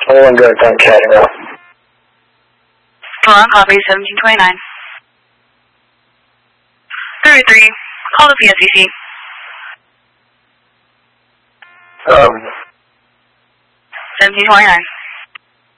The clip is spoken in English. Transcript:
21 good, on Caddy Row. Wrong copy, 1729. 33, call the PSCC. 1729.